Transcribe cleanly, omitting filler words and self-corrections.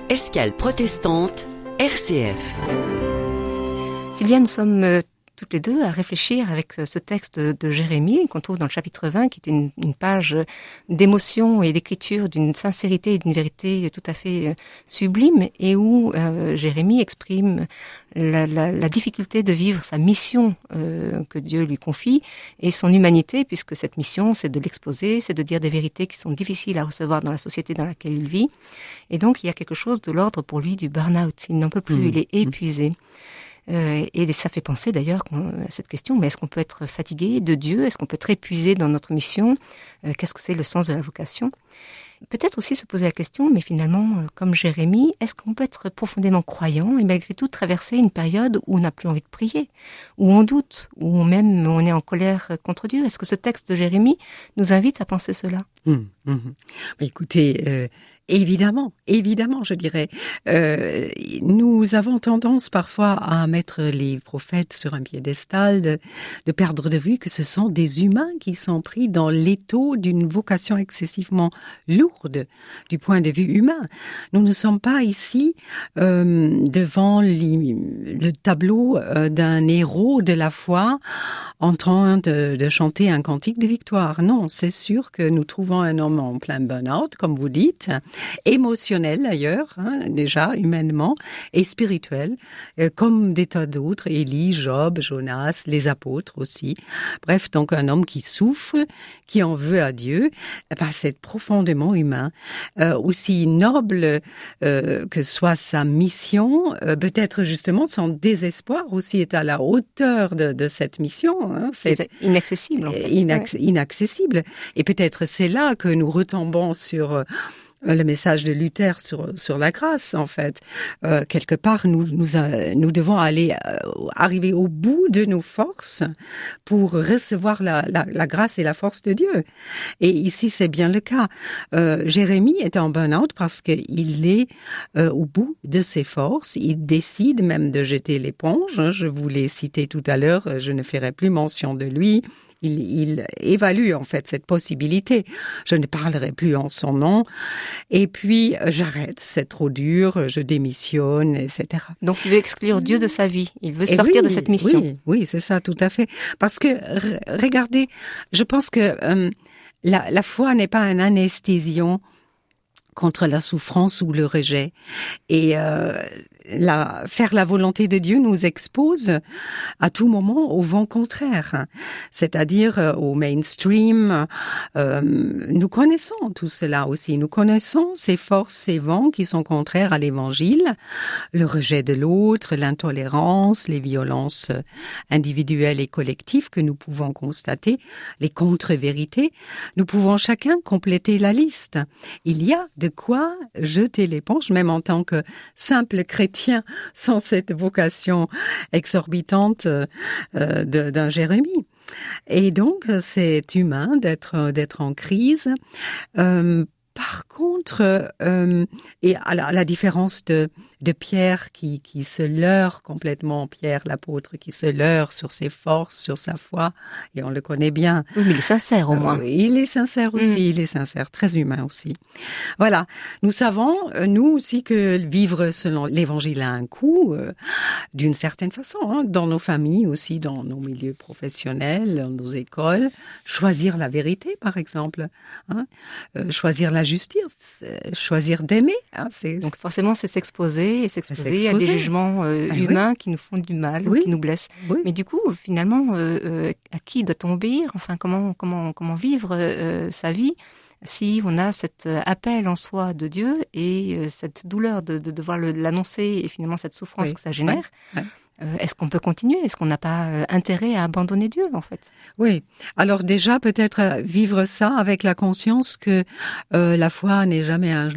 Escale protestante, RCF. Sylvia, nous sommes toutes les deux à réfléchir avec ce texte de Jérémie qu'on trouve dans le chapitre 20, qui est une page d'émotion et d'écriture d'une sincérité et d'une vérité tout à fait sublime, et où Jérémie exprime la difficulté de vivre sa mission que Dieu lui confie et son humanité, puisque cette mission, c'est de l'exposer, c'est de dire des vérités qui sont difficiles à recevoir dans la société dans laquelle il vit. Et donc, il y a quelque chose de l'ordre pour lui du burn-out. Il n'en peut plus, il est épuisé. Et ça fait penser d'ailleurs à cette question, mais est-ce qu'on peut être fatigué de Dieu? Est-ce qu'on peut être épuisé dans notre mission? Qu'est-ce que c'est le sens de la vocation? Peut-être aussi se poser la question, mais finalement, comme Jérémie, est-ce qu'on peut être profondément croyant et malgré tout traverser une période où on n'a plus envie de prier, où on doute, où même on est en colère contre Dieu? Est-ce que ce texte de Jérémie nous invite à penser cela? Écoutez, évidemment, je dirais. Nous avons tendance parfois à mettre les prophètes sur un piédestal, de perdre de vue que ce sont des humains qui sont pris dans l'étau d'une vocation excessivement lourde du point de vue humain. Nous ne sommes pas ici devant le tableau d'un héros de la foi en train de chanter un cantique de victoire. Non, c'est sûr que nous trouvons un homme en plein burn-out, comme vous dites, émotionnel d'ailleurs, déjà humainement, et spirituel, comme des tas d'autres, Élie, Job, Jonas, les apôtres aussi. Bref, donc un homme qui souffre, qui en veut à Dieu, c'est profondément humain. Aussi noble que soit sa mission, peut-être justement son désespoir aussi est à la hauteur de cette mission. C'est inaccessible en fait. Inaccessible. Et peut-être c'est là que nous retombons sur le message de Luther sur la grâce, en fait. Quelque part, nous devons arriver au bout de nos forces pour recevoir la grâce et la force de Dieu. Et ici, c'est bien le cas. Jérémie est en burn-out parce qu'il est au bout de ses forces. Il décide même de jeter l'éponge. Je vous l'ai cité tout à l'heure, je ne ferai plus mention de lui. Il évalue en fait cette possibilité. Je ne parlerai plus en son nom. Et puis, j'arrête, c'est trop dur, je démissionne, etc. Donc, il veut exclure Dieu de sa vie. Il veut sortir de cette mission. Oui, c'est ça, tout à fait. Parce que, regardez, je pense que la foi n'est pas un anesthésion contre la souffrance ou le rejet. Et faire la volonté de Dieu nous expose à tout moment au vent contraire, c'est-à-dire au mainstream. Nous connaissons tout cela aussi. Nous connaissons ces forces, ces vents qui sont contraires à l'évangile, le rejet de l'autre, l'intolérance, les violences individuelles et collectives que nous pouvons constater, les contre-vérités. Nous pouvons chacun compléter la liste. Il y a de quoi jeter l'éponge, même en tant que simple chrétien, sans cette vocation exorbitante d'un Jérémie. Et donc, c'est humain d'être en crise. Par contre, et à la différence de Pierre qui se leurre complètement, Pierre l'apôtre qui se leurre sur ses forces, sur sa foi, et on le connaît bien. Oui, mais il est sincère au moins. Il est sincère aussi, il est sincère, très humain aussi. Voilà, nous savons, nous aussi, que vivre selon l'évangile a un coût, d'une certaine façon, dans nos familles aussi, dans nos milieux professionnels, dans nos écoles. Choisir la vérité, par exemple, choisir la justice, choisir d'aimer. Donc forcément, c'est s'exposer à des jugements humains qui nous font du mal, qui nous blessent. Oui. Mais du coup, finalement, à qui doit-on obéir? Enfin, comment vivre sa vie si on a cet appel en soi de Dieu et cette douleur de devoir l'annoncer et finalement cette souffrance que ça génère? Est-ce qu'on peut continuer? Est-ce qu'on n'a pas intérêt à abandonner Dieu, en fait? Oui. Alors déjà, peut-être vivre ça avec la conscience que la foi n'est jamais un